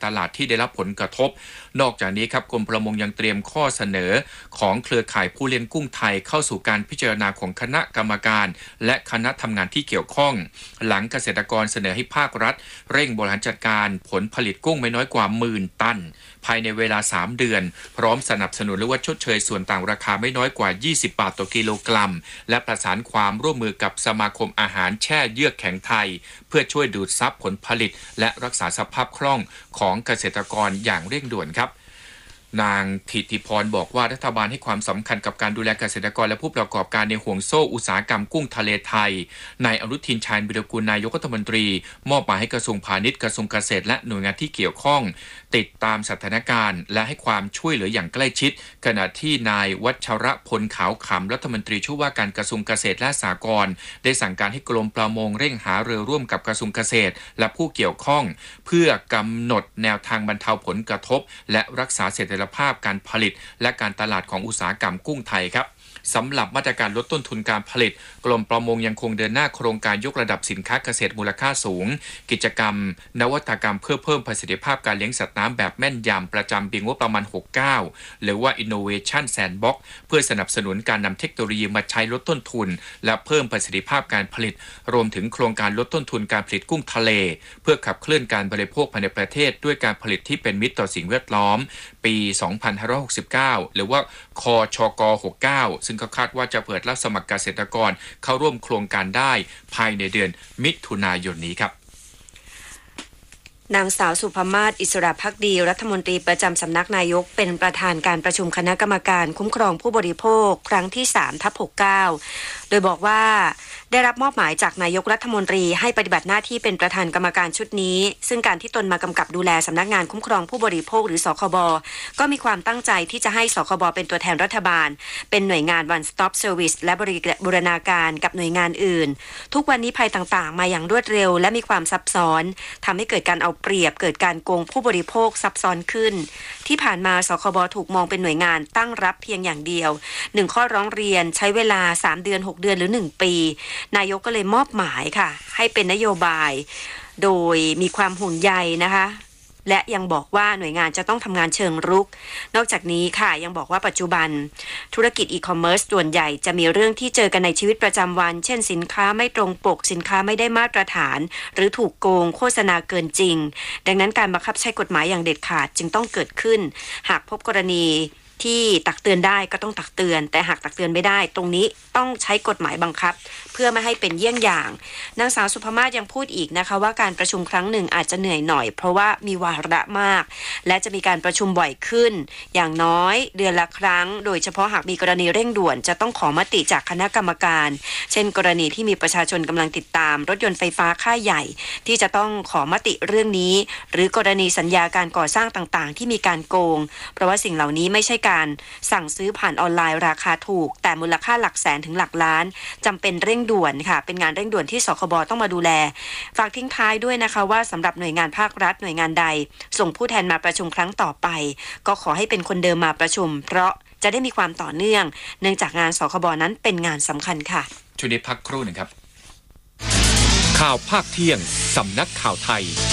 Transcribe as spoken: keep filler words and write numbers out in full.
ตลาดที่ได้รับผลกระทบนอกจากนี้ครับกรมประมงยังเตรียมข้อเสนอของเครือข่ายผู้เลี้ยงกุ้งไทยเข้าสู่การพิจารณาของคณะกรรมการและคณะทำงานที่เกี่ยวข้องหลังเกษตรกรเสนอให้ภาครัฐเร่งบริหารจัดการผลผลิตกุ้งไม่น้อยกว่าหมื่นตันภายในเวลาสามเดือนพร้อมสนับสนุนหรือว่าชดเชยส่วนต่างราคาไม่น้อยกว่ายี่สิบบาทต่อกิโลกรัมและประสานความร่วมมือกับสมาคมอาหารแช่เยือกแข็งไทยเพื่อช่วยดูดซับผลผลิตและรักษาสภาพคล่องของเกษตรกรอย่างเร่งด่วนครับนางถิติพรบอกว่ารัฐบาลให้ความสำคัญกับการดูแลเกษตรกรและผู้ประกอบการในห่วงโซ่อุตสาหกรรมกุ้งทะเลไทยนายอนุทินชาญวิรากูลนายกรัฐมนตรีมอบหมายให้กระทรวงพาณิชย์กระทรวงเกษตรและหน่วยงานที่เกี่ยวข้องติดตามสถานการณ์และให้ความช่วยเหลืออย่างใกล้ชิดขณะที่นายวัชรพลขาวขำรัฐมนตรีช่วยว่าการกระทรวงเกษตรและสหกรณ์ได้สั่งการให้กรมประมงเร่งหารือร่วมกับกระทรวงเกษตรและผู้เกี่ยวข้องเพื่อกำหนดแนวทางบรรเทาผลกระทบและรักษาเสถียรภาพการผลิตและการตลาดของอุตสาหกรรมกุ้งไทยครับสำหรับมาตรการลดต้นทุนการผลิตกรมประมงยังคงเดินหน้าโครงการยกระดับสินค้าเกษตรมูลค่าสูงกิจกรรมนวัตกรรมเพื่อเพิ่มประสิทธิภาพการเลี้ยงสัตว์น้ำแบบแม่นยำประจำปีงบประมาณหกสิบเก้าหรือว่า Innovation Sandbox เพื่อสนับสนุนการนำเทคโนโลยีมาใช้ลดต้นทุนและเพิ่มประสิทธิภาพการผลิตรวมถึงโครงการลดต้นทุนการผลิตกุ้งทะเลเพื่อขับเคลื่อนการบริโภคภายในประเทศด้วยการผลิตที่เป็นมิตรต่อสิ่งแวดล้อมปีสองพันห้าร้อยหกสิบเก้าหรือว่าคชกหกสิบเก้าซึ่งก็คาดว่าจะเปิดรับสมัครเกษตรกรเข้าร่วมโครงการได้ภายในเดือนมิถุนายนนี้ครับนางสาวสุภมาศอิสระภักดีรัฐมนตรีประจำสำนักนายกเป็นประธานการประชุมคณะกรรมการคุ้มครองผู้บริโภคครั้งที่ สามทับหกสิบเก้า โดยบอกว่าได้รับมอบหมายจากนายกรัฐมนตรีให้ปฏิบัติหน้าที่เป็นประธานกรรมการชุดนี้ซึ่งการที่ตนมากำกับดูแลสำนักงานคุ้มครองผู้บริโภคหรือสคบก็มีความตั้งใจที่จะให้สคบเป็นตัวแทนรัฐบาลเป็นหน่วยงาน one stop service และบูรณาการกับหน่วยงานอื่นทุกวันนี้ภัยต่างๆมาอย่างรวดเร็วและมีความซับซ้อนทำให้เกิดการเอาเปรียบเกิดการโกงผู้บริโภคซับซ้อนขึ้นที่ผ่านมาสคบถูกมองเป็นหน่วยงานตั้งรับเพียงอย่างเดียวหนึ่งข้อร้องเรียนใช้เวลาสามเดือนหกเดือนหรือหนึ่งปีนายกก็เลยมอบหมายค่ะให้เป็นนโยบายโดยมีความห่วงใยนะคะและยังบอกว่าหน่วยงานจะต้องทำงานเชิงรุกนอกจากนี้ค่ะยังบอกว่าปัจจุบันธุรกิจอีคอมเมิร์ซส่วนใหญ่จะมีเรื่องที่เจอกันในชีวิตประจำวันเช่นสินค้าไม่ตรงปกสินค้าไม่ได้มาตรฐานหรือถูกโกงโฆษณาเกินจริงดังนั้นการบังคับใช้กฎหมายอย่างเด็ดขาดจึงต้องเกิดขึ้นหากพบกรณีที่ตักเตือนได้ก็ต้องตักเตือนแต่หากตักเตือนไม่ได้ตรงนี้ต้องใช้กฎหมายบังคับเพื่อไม่ให้เป็นเยี่ยงอย่างนางสาวสุภมาศยังพูดอีกนะคะว่าการประชุมครั้งหนึ่งอาจจะเหนื่อยหน่อยเพราะว่ามีวาระมากและจะมีการประชุมบ่อยขึ้นอย่างน้อยเดือนละครั้งโดยเฉพาะหากมีกรณีเร่งด่วนจะต้องขอมติจากคณะกรรมการเช่นกรณีที่มีประชาชนกำลังติดตามรถยนต์ไฟฟ้าค่ายใหญ่ที่จะต้องขอมติเรื่องนี้หรือกรณีสัญญาการก่อสร้างต่างๆที่มีการโกงเพราะว่าสิ่งเหล่านี้ไม่ใช่การสั่งซื้อผ่านออนไลน์ราคาถูกแต่มูลค่าหลักแสนถึงหลักล้านจำเป็นเร่งด่วนค่ะเป็นงานเร่งด่วนที่สคบต้องมาดูแลฝากทิ้งท้ายด้วยนะคะว่าสำหรับหน่วยงานภาครัฐหน่วยงานใดส่งผู้แทนมาประชุมครั้งต่อไปก็ขอให้เป็นคนเดิมมาประชุมเพราะจะได้มีความต่อเนื่องเนื่องจากงานสคบนั้นเป็นงานสำคัญค่ะช่วงนี้พักครู่หนึ่งครับข่าวภาคเที่ยงสำนักข่าวไทย